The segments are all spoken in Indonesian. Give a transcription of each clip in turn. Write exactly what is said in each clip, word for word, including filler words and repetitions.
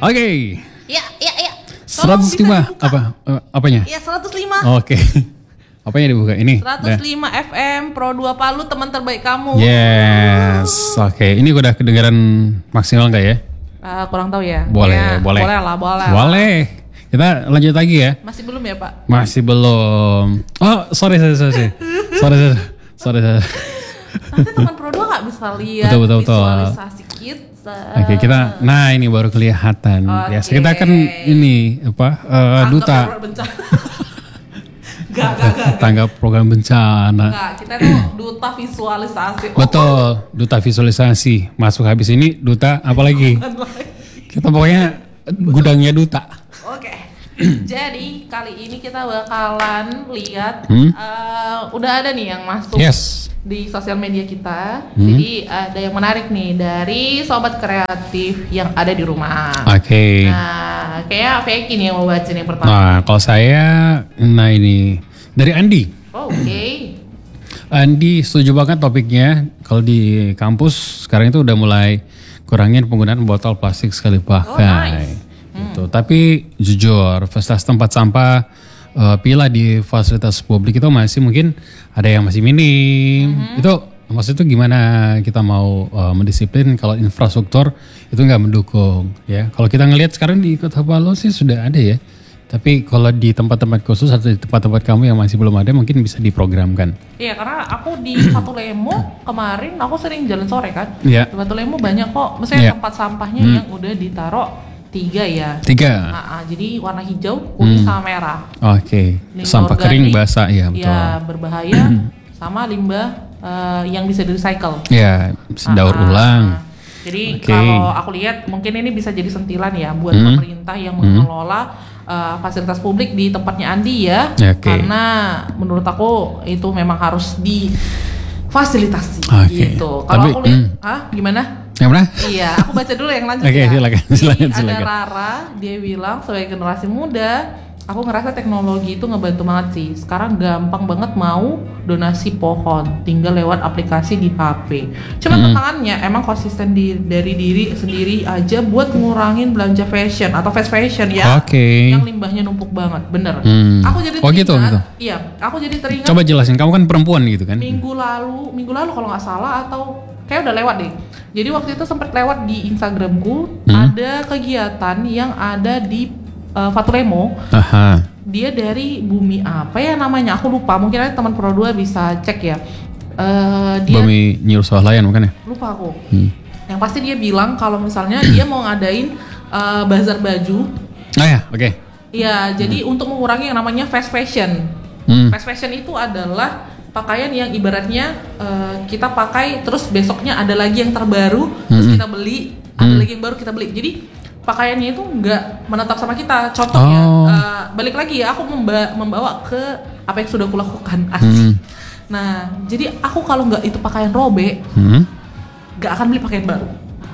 Oke. Iya, iya, iya. seratus lima apa? Uh, apanya? Iya, seratus lima. Oke. Apanya dibuka? Ini. seratus lima F M Pro dua Palu, teman terbaik kamu. Yes. Oke, ini udah kedengaran maksimal enggak ya? Uh, kurang tahu ya. Boleh, ya, boleh. Boleh lah, boleh. Boleh. Kita lanjut lagi ya. Masih belum ya, Pak? Masih belum. Oh, sorry, sorry, sorry. Sorry, sorry. Sorry, sorry. Nanti teman Pro dua nggak bisa lihat Betul, betul, betul. visualisasi kita. Oke, kita nah ini baru kelihatan. Oke. Ya, kita kan ini apa? Uh, duta. Gak, gak, gak. Tanggap program bencana. Enggak, kita tuh duta visualisasi. Oh, Betul, duta visualisasi. Masuk habis ini duta apalagi? Kita pokoknya gudangnya duta. Oke. Jadi kali ini kita bakalan lihat Hmm? uh, udah ada nih yang masuk Yes. di sosial media kita. Hmm. Jadi ada yang menarik nih dari sobat kreatif yang ada di rumah. Oke. Nah, kayak Vicky nih yang mau baca nih pertama. Nah, kalau saya, nah ini dari Andi. Oh, Oke. Andi setuju banget topiknya. Kalau di kampus sekarang itu udah mulai kurangin penggunaan botol plastik sekali pakai. Oh, nice. Gitu. Tapi jujur, fasilitas tempat sampah uh, pila di fasilitas publik itu masih mungkin ada yang masih minim. Mm-hmm. Itu maksud itu gimana kita mau uh, mendisiplin kalau infrastruktur itu nggak mendukung ya. Kalau kita ngelihat sekarang di Kota Palu sih sudah ada ya. Tapi kalau di tempat-tempat khusus atau di tempat-tempat kamu yang masih belum ada mungkin bisa diprogramkan. Iya, karena aku di Batu Lemo kemarin aku sering jalan sore kan. Iya. Di Batu Lemo banyak kok, misalnya Iya. tempat sampahnya Hmm. yang udah ditaruh tiga ya. Tiga. Nah, ah, jadi warna hijau, kuning Hmm. sama merah. Oke. Limbah Sampah organik, kering basah ya betul. Ya berbahaya sama limbah eh, yang bisa di recycle. Ya, bisa daur Ah, ulang. ah. Jadi Oke. kalau aku lihat mungkin ini bisa jadi sentilan ya buat Hmm. pemerintah yang Hmm. mengelola eh, fasilitas publik di tempatnya Andi ya. Oke. Karena menurut aku itu memang harus difasilitasi Oke. gitu. Kalau Tapi, aku lihat, hmm. ah gimana? Yang mana? Iya, aku baca dulu yang lanjut Oke, ya. silakan, Jadi silakan, ada silakan. Rara, dia bilang sebagai generasi muda, aku ngerasa teknologi itu ngebantu banget sih. Sekarang gampang banget mau donasi pohon, tinggal lewat aplikasi di H P. Cuma Mm-hmm. tantangannya emang konsisten di, dari diri sendiri aja buat ngurangin belanja fashion atau fast fashion ya. Oke. Yang limbahnya numpuk banget, bener. Hmm. Aku jadi Oh, teringat, gitu, gitu. iya, aku jadi teringat Coba jelasin, kamu kan perempuan gitu kan? minggu lalu, minggu lalu kalau nggak salah atau kayak udah lewat deh. Jadi waktu itu sempat lewat di Instagramku Hmm. ada kegiatan yang ada di uh, Batu Lemo. Aha. Dia dari bumi apa ya namanya? Aku lupa. Mungkin ada teman Pro dua bisa cek ya. Uh, dia Bumi Nyuruh Swalayan bukan ya? lupa aku. Hmm. Yang pasti dia bilang kalau misalnya dia mau ngadain uh, bazar baju. Oh ya, oke. Iya, jadi untuk mengurangi yang namanya fast fashion. Hmm. Fast fashion itu adalah pakaian yang ibaratnya uh, kita pakai terus besoknya ada lagi yang terbaru terus Mm-mm. kita beli, ada Mm. lagi yang baru kita beli. Jadi pakaiannya itu nggak menetap sama kita. Contohnya Oh. uh, balik lagi ya, aku memba- membawa ke apa yang sudah kulakukan asik. Hmm. Nah, jadi aku kalau nggak itu pakaian robek, Hmm. nggak akan beli pakaian baru.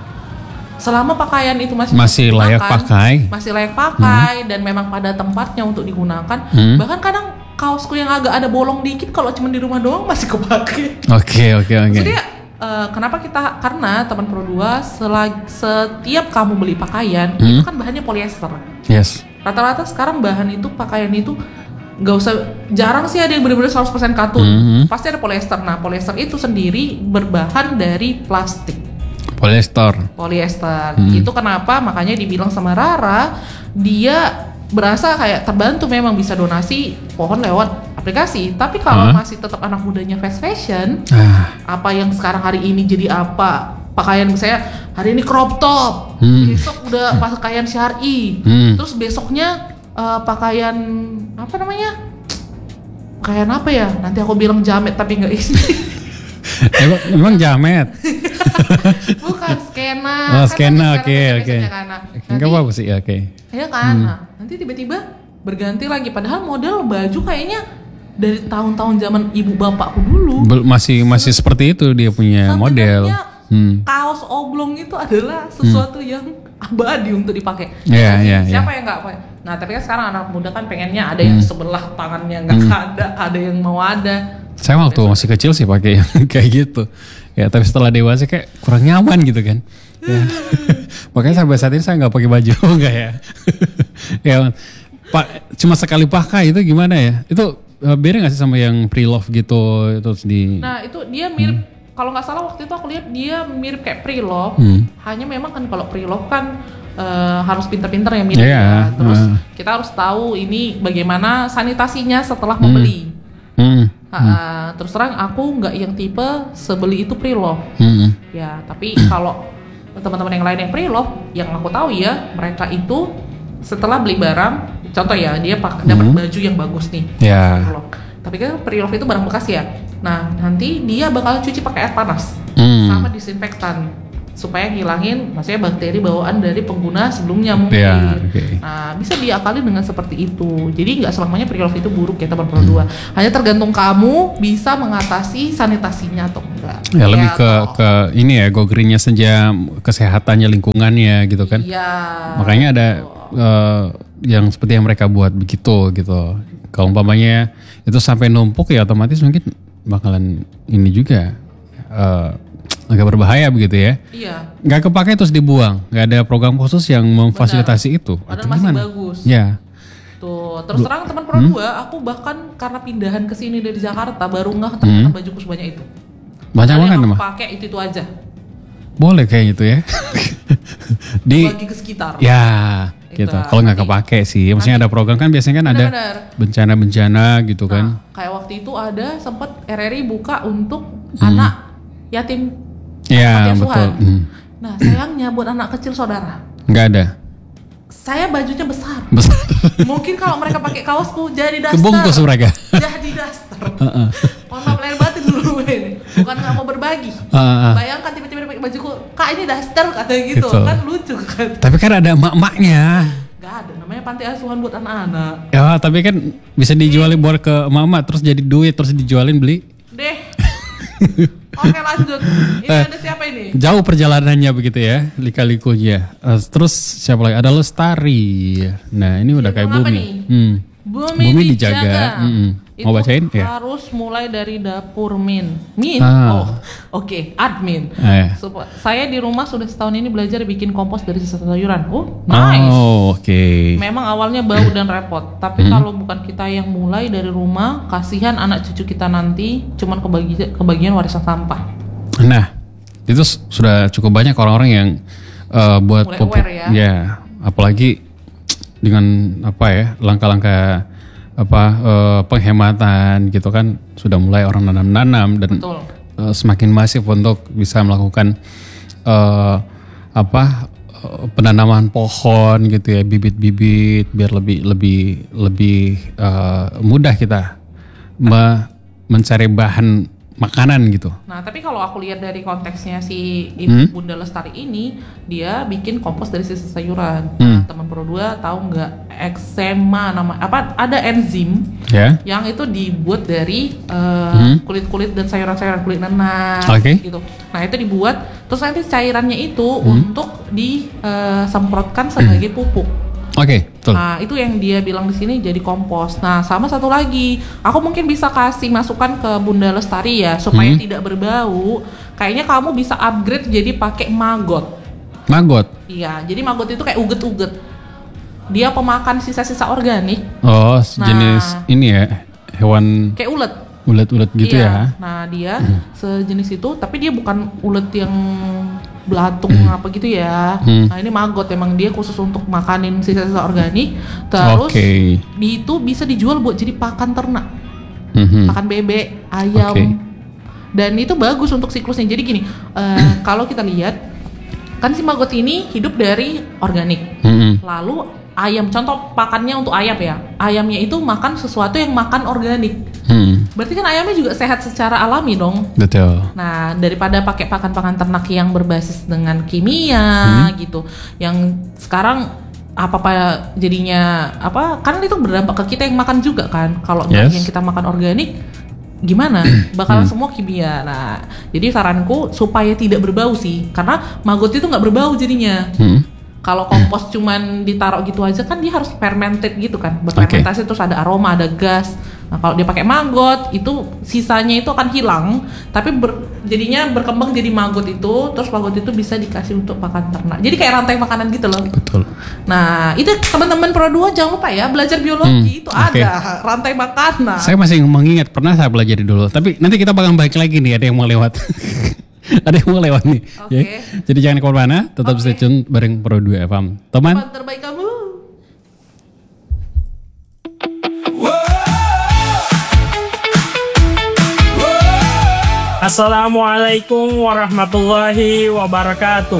Selama pakaian itu masih Masih layak digunakan, pakai. masih layak pakai dan memang pada tempatnya untuk digunakan. Hmm. Bahkan kadang kaosku yang agak ada bolong dikit kalau cuma di rumah doang masih kepake. Oke, oke, oke. Jadi eh, kenapa kita? Karena teman Pro dua selag- setiap kamu beli pakaian Hmm. itu kan bahannya polyester. Yes. Rata-rata sekarang bahan itu pakaian itu nggak usah, jarang sih ada yang benar-benar seratus persen katun. Mhm. Pasti ada polyester. Nah, polyester itu sendiri berbahan dari plastik. Polyester. Polyester. Hmm. Itu kenapa makanya dibilang sama Rara dia berasa kayak terbantu memang bisa donasi pohon lewat aplikasi. Tapi kalau Hah? masih tetap anak mudanya fast fashion, Ah. apa yang sekarang hari ini jadi apa? Pakaian misalnya hari ini crop top, Hmm. besok udah pakaian syar'i, Hmm. terus besoknya eh, pakaian apa namanya? Pakaian apa ya? Nanti aku bilang jamet tapi nggak ini. emang, emang jamet. Bukan skena. Oh, Kan skena, ada oke, sekarang oke. biasanya kan. Nah, Enggak nanti- apa-apa sih, ya, oke. Iya kan, nah, nanti tiba-tiba berganti lagi. Padahal model baju kayaknya dari tahun-tahun zaman ibu bapakku dulu. Bel- masih masih seperti itu dia punya model. Sebenarnya Hmm. kaos oblong itu adalah sesuatu yang abadi untuk dipakai. Iya, iya, Siapa iya. yang nggak pakai? Nah, tapi kan sekarang anak muda kan pengennya ada yang sebelah tangannya nggak ada, ada yang mau ada. Saya waktu masih kecil sih pakai yang kayak gitu. Ya, tapi setelah dewasa kayak kurang nyaman gitu kan. Ya. Makanya sampai saat ini saya nggak pakai baju, enggak ya? Ya, Pak, cuma sekali pakai itu gimana ya? Itu uh, beda nggak sih sama yang pre-love gitu terus di? Nah itu dia mirip, hmm. kalau nggak salah waktu itu aku lihat dia mirip kayak pre-love. Hmm. Hanya memang kan kalau pre-love kan uh, harus pinter-pinter ya mirip yeah, ya. Terus uh. kita harus tahu ini bagaimana sanitasinya setelah hmm. membeli. Hmm. Uh, hmm. Terus terang aku nggak yang tipe sebeli itu pre-love. Hmm. Ya tapi kalau teman-teman yang lain yang pre-love, yang aku tahu ya mereka itu setelah beli barang, contoh ya dia pak dapat hmm. baju yang bagus nih, yeah. tapi kan pre-love itu barang bekas ya. Nah nanti dia bakal cuci pakai air panas hmm. sama disinfektan supaya ngilangin, maksudnya bakteri bawaan dari pengguna sebelumnya mungkin. Yeah, okay. Nah bisa diakali dengan seperti itu. Jadi nggak selamanya pre-love itu buruk ya teman produk. Hmm. Hanya tergantung kamu bisa mengatasi sanitasinya atau enggak. Ya, ya lebih ke atau, ke ini ya go greennya saja, kesehatannya, lingkungannya gitu kan. Iya. Makanya ada uh, yang seperti yang mereka buat begitu gitu. Kalau umpamanya itu sampai numpuk ya otomatis mungkin bakalan ini juga. Uh, agak berbahaya begitu ya. Iya. Gak kepake terus dibuang. Gak ada program khusus yang memfasilitasi Benar. Itu. Padahal masih gimana? Bagus. Ya. Tuh, terus terang teman Pro dua, hmm? aku bahkan karena pindahan ke sini dari Jakarta baru nggak ternyata hmm? bajuku sebanyak itu. Banyak banget mah. Pakai itu itu aja. Boleh kayak gitu ya. Di bagi ke sekitar. Ya, gitu. Kalau nggak kepake sih, maksudnya ada program kan biasanya kan ada bencana-bencana gitu kan. Nah, kayak waktu itu ada sempat R R I buka untuk hmm. anak yatim. Iya betul. Hmm. Nah sayangnya buat anak kecil saudara. Nggak ada. Saya bajunya besar. Besar. Mungkin kalau mereka pakai kaosku jadi daster. Kebungkus mereka. Jadi daster. Mohon maaf lahir batin dulu ini. Bukan nggak mau berbagi. Uh-uh. Bayangkan tiba-tiba pakai bajuku, kak ini daster katanya gitu. gitu. Kan lucu kan. Tapi kan ada emak-emaknya. Gak ada, namanya panti asuhan buat anak-anak. Ya tapi kan bisa dijualin buat ke emak-emak terus jadi duit terus dijualin beli. Deh. Oke lanjut. Ini eh, ada siapa ini? Jauh perjalanannya begitu ya, lika-likunya. Uh, terus siapa lagi? Ada Lestari. Nah ini udah kayak Bumi. Hmm. Bumi, Bumi dijaga. dijaga. Hmm. Mau bacain? Ya. Harus mulai dari dapur min. Min. Ah. Oh, oke. Okay. Admin. Eh. So, saya di rumah sudah setahun ini belajar bikin kompos dari sisa sayuran. Oh, nice. Oh, oke. Okay. Memang awalnya bau dan repot, tapi hmm. kalau bukan kita yang mulai dari rumah, kasihan anak cucu kita nanti cuman kebagi, kebagian warisan sampah. Nah, itu sudah cukup banyak orang-orang yang uh, buat mulai aware ya. Ya, apalagi dengan apa ya, langkah-langkah apa uh, penghematan gitu kan sudah mulai orang nanam-nanam dan uh, semakin masif untuk bisa melakukan uh, apa uh, penanaman pohon gitu ya, bibit-bibit biar lebih lebih lebih uh, mudah kita me- mencari bahan makanan gitu. Nah tapi kalau aku lihat dari konteksnya si Ibu hmm? Bunda Lestari ini, dia bikin kompos dari sisa sayuran. Hmm. Nah, teman Pro dua tahu nggak eksema nama apa? Ada enzim yeah. yang itu dibuat dari uh, hmm? kulit-kulit dan sayuran-sayuran kulit nanas okay. gitu. Nah itu dibuat, terus nanti cairannya itu hmm? untuk disemprotkan uh, sebagai pupuk. Oke, okay, nah itu yang dia bilang di sini jadi kompos. Nah sama satu lagi, aku mungkin bisa kasih masukan ke Bunda Lestari ya supaya hmm. tidak berbau. Kayaknya kamu bisa upgrade jadi pakai maggot. Maggot? Iya, jadi maggot itu kayak uget-uget. Dia pemakan sisa-sisa organik. Oh, jenis nah, ini ya hewan. Kayak ulet. Ulet-ulet gitu iya. ya? Nah dia hmm. sejenis itu, tapi dia bukan ulet yang belatung hmm. apa gitu ya. Hmm. Nah ini maggot emang dia khusus untuk makanin sisa-sisa organik. Terus okay. di itu bisa dijual buat jadi pakan ternak, hmm. pakan bebek, ayam. Okay. Dan itu bagus untuk siklusnya. Jadi gini, uh, kalau kita lihat kan si maggot ini hidup dari organik. Hmm. Lalu ayam, contoh pakannya untuk ayam ya. Ayamnya itu makan sesuatu yang makan organik. Hmm. Berarti kan ayamnya juga sehat secara alami dong. Betul. Nah daripada pakai pakan-pakan ternak yang berbasis dengan kimia hmm. gitu, yang sekarang apa-apa jadinya apa? Kan itu berdampak ke kita yang makan juga kan. Kalau yes. yang kita makan organik, gimana? Bakalan hmm. semua kimia. Nah jadi saranku supaya tidak berbau sih, karena maggot itu nggak berbau jadinya. Hmm. Kalau kompos cuman ditaruh gitu aja kan dia harus fermented gitu kan, berfermentasi okay. terus ada aroma, ada gas. Nah, kalau dia pakai maggot itu sisanya itu akan hilang, tapi ber, jadinya berkembang jadi maggot itu, terus maggot itu bisa dikasih untuk pakan ternak. Jadi kayak rantai makanan gitu loh. Betul. Nah, itu teman-teman Pro dua jangan lupa ya belajar biologi, hmm, itu okay. Ada rantai makanan. Saya masih mengingat pernah saya belajar dulu, tapi nanti kita bakal balik lagi nih, ada yang mau lewat. Ada yang mau lewat nih. Okay. Ya. Jadi jangan kemana-mana, tetap okay. stay tune bareng Pro dua F M. Teman, teman terbaik kamu. Assalamualaikum warahmatullahi wabarakatuh.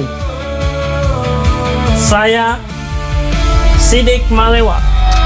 Saya Sidik Malewa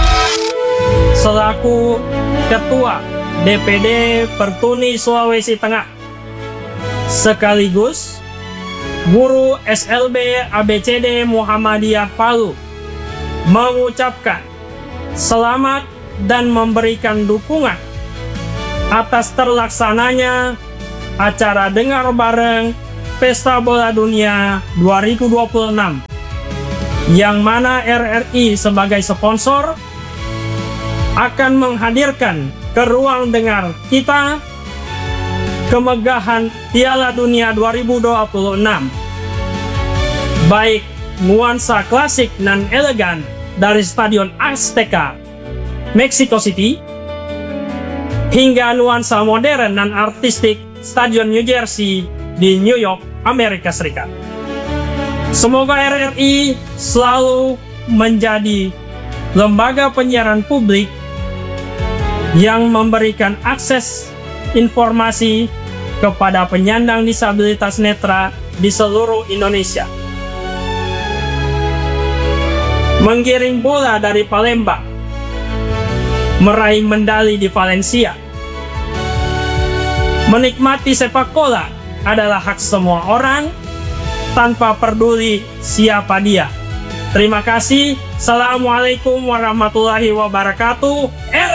selaku Ketua D P D Pertuni Sulawesi Tengah sekaligus Guru S L B A B C D Muhammadiyah Palu mengucapkan selamat dan memberikan dukungan atas terlaksananya acara dengar bareng Pesta Bola Dunia dua ribu dua puluh enam yang mana R R I sebagai sponsor akan menghadirkan ke ruang dengar kita kemegahan Piala Dunia dua ribu dua puluh enam, baik nuansa klasik dan elegan dari Stadion Azteca Mexico City hingga nuansa modern dan artistik Stadion New Jersey di New York, Amerika Serikat. Semoga R R I selalu menjadi lembaga penyiaran publik yang memberikan akses informasi kepada penyandang disabilitas netra di seluruh Indonesia. Menggiring bola dari Palembang, meraih medali di Valencia. Menikmati sepak bola adalah hak semua orang tanpa peduli siapa dia. Terima kasih. Assalamualaikum warahmatullahi wabarakatuh.